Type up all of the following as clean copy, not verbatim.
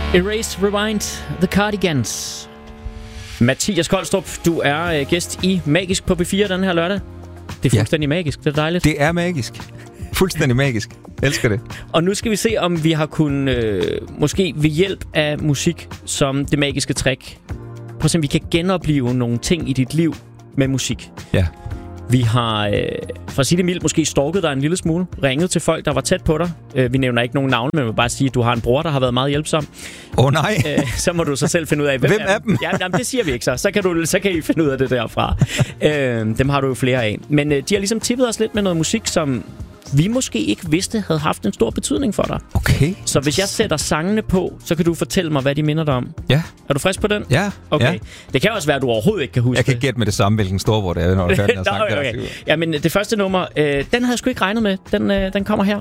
Erase, Rewind, The Cardigans. Mathias Kolstrup, du er gæst i Magisk på B4 den her lørdag. Det er fuldstændig magisk, det er dejligt. Det er magisk. Fuldstændig magisk. Elsker det. Og nu skal vi se, om vi har kunnet, måske ved hjælp af musik som det magiske trick, prøv at se, om vi kan genopleve nogle ting i dit liv med musik. Ja. Vi har, for at sige det mildt, måske stalket dig en lille smule. Ringet til folk, der var tæt på dig. Vi nævner ikke nogen navne, men vi vil bare sige, at du har en bror, der har været meget hjælpsom. Nej. Så må du så selv finde ud af, hvem er dem? Ja, jamen, det siger vi ikke så. Så kan I finde ud af det derfra. Dem har du jo flere af. Men de har ligesom tippet os lidt med noget musik, som vi måske ikke vidste havde haft en stor betydning for dig. Okay. Så hvis jeg sætter sangene på, så kan du fortælle mig, hvad de minder dig om. Ja. Er du frisk på den? Ja. Okay. Ja. Det kan også være, at du overhovedet ikke kan huske det. Jeg kan gætte med det samme, hvilken storbror det er, når du hører den her sang. Okay. Ja, men det første nummer, den havde jeg sgu ikke regnet med. Den kommer her.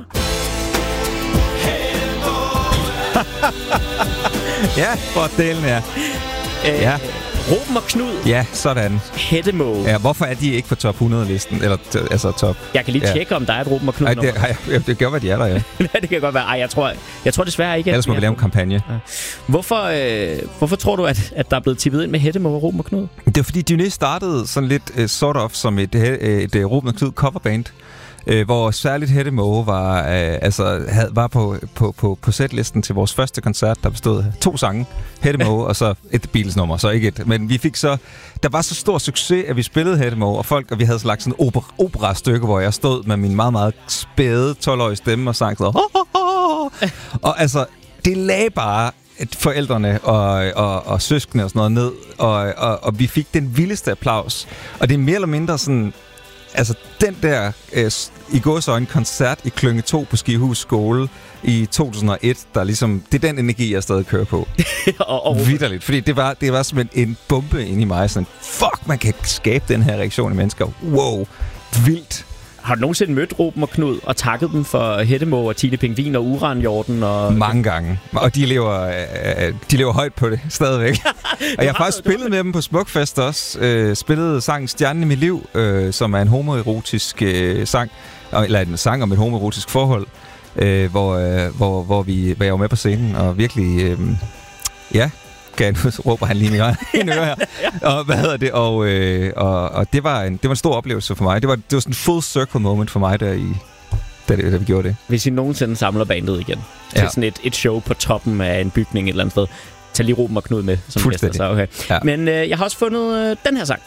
Ja, for delen her. Ja. Ruben og Knud. Ja, sådan. Hættemåge. Ja, hvorfor er de ikke på top 100-listen? Eller altså top... Jeg kan lige tjekke, om der er et Ruben og Knud nummer. Nej, det gør, hvad de er der, ja. Det kan godt være. Ej, jeg tror desværre ikke, at... Ellers må vi lave en kampagne. Ja. Hvorfor tror du, at der er blevet tippet ind med Hættemåge og Ruben og Knud? Det er fordi, Dioné startede sådan lidt sort of som et Ruben og Knud coverband. Hvor særligt Hættemåge var på setlisten til vores første koncert, der bestod af 2 sange. Hættemåge og så et Beatles-nummer, så ikke et. Men vi fik så... Der var så stor succes, at vi spillede Hættemåge, og vi havde lagt sådan et opera-stykke, hvor jeg stod med min meget, meget spæde 12-årige stemme og sang sådan... Og altså, det lagde bare forældrene og søskende og sådan noget ned, og vi fik den vildeste applaus. Og det er mere eller mindre sådan... Altså, den der i gåseøjne koncert i Klynge 2 på Skihus Skole i 2001, der ligesom... Det er den energi, jeg stadig kører på. Vitterligt. Fordi det var simpelthen en bombe inde i mig. Sådan, fuck, man kan skabe den her reaktion i mennesker. Wow, vildt. Har du nogensinde mødt Ruben og Knud og takket dem for Hættemåge og Tine Pingvin og Uranhjorten? Mange gange. Og de lever højt på det stadigvæk. Og jeg har faktisk spillet med dem på Smukfest også. Spillede sangen Stjernen i mit liv, som er en homoerotisk sang. Eller en sang om et homoerotisk forhold. Hvor jeg var med på scenen og virkelig... Nu råber han lige i min øre her. Og hvad hedder det? Og det var en stor oplevelse for mig. Det var sådan en full circle moment for mig, da vi gjorde det. Hvis I nogensinde samler bandet igen til sådan et show på toppen af en bygning et eller andet sted, tag lige Ruben og Knud med som gæster. Så okay. Ja. Men jeg har også fundet den her sang.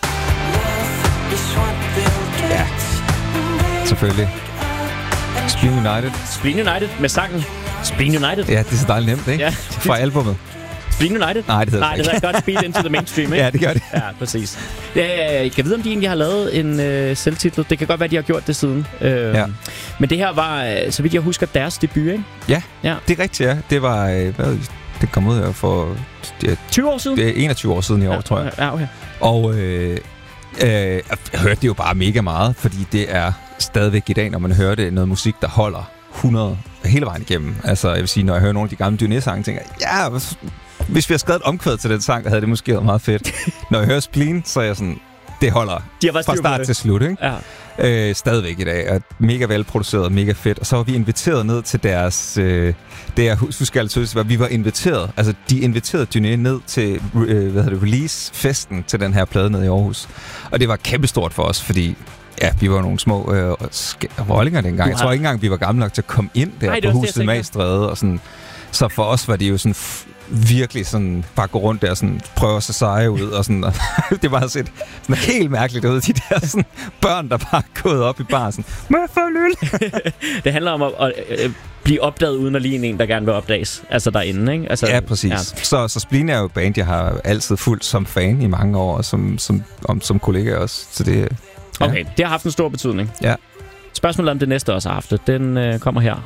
Ja, selvfølgelig. Spleen United. Spleen United med sangen Spleen United. Ja, det er så dejligt nemt, ikke? Ja. Fra albumet. Spleen United? Nej, det hedder det godt Speed into the Mainstream, ikke? Ja, det gør det. Ja, præcis. Jeg kan vide, om de egentlig har lavet en selvtitel. Det kan godt være, de har gjort det siden. Men det her var, så vidt jeg husker, deres debut, ikke? Ja, det er rigtigt, ja. Det var, det kom ud for... 20 år siden? Det er 21 år siden i år, tror jeg. Ja, okay. Og jeg hørte det jo bare mega meget, fordi det er stadigvæk i dag, når man hører det, noget musik, der holder 100 hele vejen igennem. Altså, jeg vil sige, når jeg hører nogle af de gamle Dioné-sange, tænker jeg, hvis vi har skrevet et omkvæd til den sang, der havde det måske været meget fedt. Når jeg hører Spleen, så er jeg sådan, det holder fra start til slut, ikke? Ja. Stadigvæk i dag. Og mega velproduceret, mega fedt. Og så var vi inviteret ned til deres... det jeg husker altid, var, vi var inviteret. Altså, de inviterede Dioné ned til release-festen til den her plade nede i Aarhus. Og det var kæmpestort for os, fordi... Ja, vi var nogle små rollinger dengang. Jeg tror ikke engang, vi var gamle nok til at komme ind der på Huset Magstræde og sådan. Så for os var det jo sådan virkelig sådan bare gå rundt der og sådan prøve at se seje ud og sådan. Og det var sådan helt mærkeligt ud, de der sådan børn, der bare er gået op i baren sådan. Det handler om at blive opdaget uden at ligne en, der gerne vil opdages. Altså derinde, ikke? Altså, ja, præcis. Ja. Så Spleen er jo band, jeg har altid fulgt som fan i mange år og som kollega også. Så det... Ja. Okay, det har haft en stor betydning. Ja. Spørgsmålet om det næste også har haft det. Den kommer her.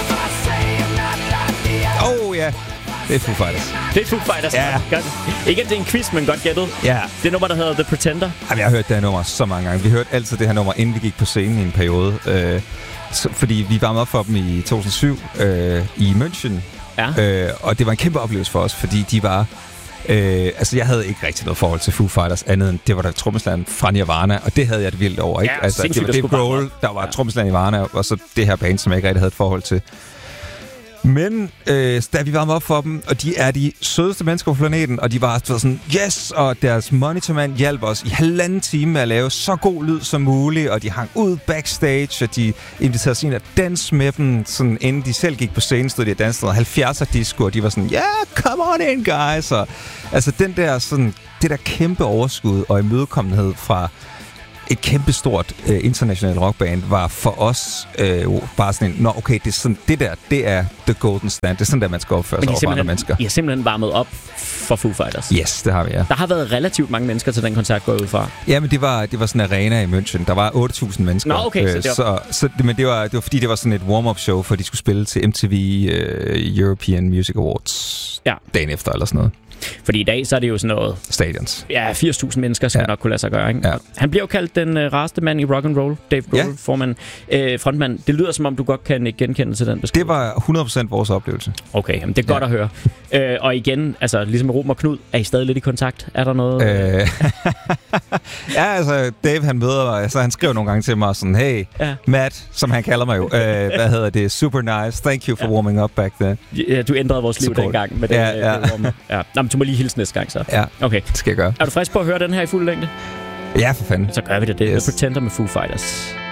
Ja. Det er Foo Fighters. Det er Foo Fighters. Ja. Godt. Ikke at det er en quiz, men godt gættet. Ja. Det nummer, der hedder The Pretender. Jamen, jeg har hørt det her nummer så mange gange. Vi hørte altid det her nummer, inden vi gik på scenen i en periode. Fordi vi varmede op for dem i 2007 i München. Ja. Og det var en kæmpe oplevelse for os, fordi de var... altså, jeg havde ikke rigtig noget forhold til Foo Fighters, andet end det var der trommeslageren fra Nirvana, og det havde jeg det vildt over, ikke? Ja, altså, det var Dave Grohl, der var trommeslageren i Nirvana, og så det her band, som jeg ikke rigtig havde et forhold til. Men da vi varmede op for dem, og de er de sødeste mennesker på planeten, og de var sådan, yes, og deres monitormand hjalp os i 1,5 time med at lave så god lyd som muligt, og de hang ud backstage, og de inviterede os ind at danse med dem, sådan, inden de selv gik på scenen, stod de og dansede 70'er disco, og de var sådan, come on in, guys, og altså den der sådan, det der kæmpe overskud og imødekommenhed fra et kæmpestort internationalt rockband var for os bare sådan en, okay, det er sådan, det er the golden stand. Det er sådan, der man skal opføre sig over for andre mennesker. I har simpelthen varmet op for Foo Fighters. Yes, det har vi, ja. Der har været relativt mange mennesker til den koncert, går ud fra. Ja, men det var sådan en arena i München. Der var 8.000 mennesker. Nå, okay, men det var fordi, det var sådan et warm-up show, for de skulle spille til MTV European Music Awards dagen efter, eller sådan noget. Fordi i dag, så er det jo sådan noget... Stadions. Ja, 80.000 mennesker skal nok kunne lade sig gøre, ikke? Ja. Han bliver jo kaldt den rareste mand i rock and roll. Dave Grohl, frontmand. Det lyder, som om du godt kan genkende til den beskrivelse. Det var 100% vores oplevelse. Okay, jamen, det er godt at høre. Og igen, altså ligesom Ruben og Knud, er I stadig lidt i kontakt? Er der noget? Ja, altså Dave, han møder mig, så han skriver nogle gange til mig sådan, hey, Matt, som han kalder mig jo. Hvad hedder det? Super nice. Thank you for warming up back then. Ja, du ændrede vores liv dengang med den warm-up. Ja. Nå, men du må lige hilse næste gang, så. Ja, okay. Det skal jeg gøre. Er du frisk på at høre den her i fuld længde? Ja, for fanden. Så gør vi det. Yes. The Pretender med Foo Fighters.